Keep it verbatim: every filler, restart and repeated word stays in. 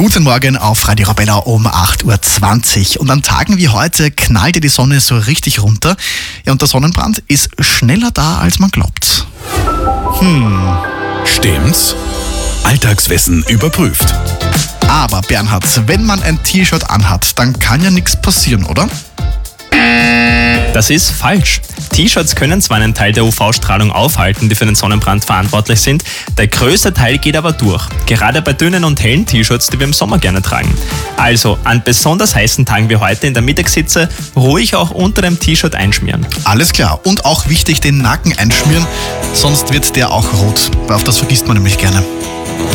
Guten Morgen auf Radio Arabella um acht Uhr zwanzig. Und an Tagen wie heute knallt ja die Sonne so richtig runter. Ja, und der Sonnenbrand ist schneller da, als man glaubt. Hm, stimmt's? Alltagswissen überprüft. Aber Bernhard, wenn man ein T-Shirt anhat, dann kann ja nichts passieren, oder? Das ist falsch. T-Shirts können zwar einen Teil der U V-Strahlung aufhalten, die für den Sonnenbrand verantwortlich sind, der größte Teil geht aber durch. Gerade bei dünnen und hellen T-Shirts, die wir im Sommer gerne tragen. Also an besonders heißen Tagen wie heute in der Mittagshitze ruhig auch unter dem T-Shirt einschmieren. Alles klar. Und auch wichtig, den Nacken einschmieren, sonst wird der auch rot. Auf das vergisst man nämlich gerne.